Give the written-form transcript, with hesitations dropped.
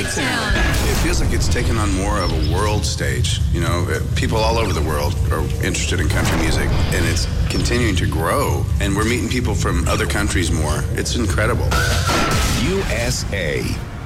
Music Town. It feels like it's taken on more of a world stage. You know, people all over the world are interested in country music, and it's continuing to grow. And we're meeting people from other countries more. It's incredible. USA.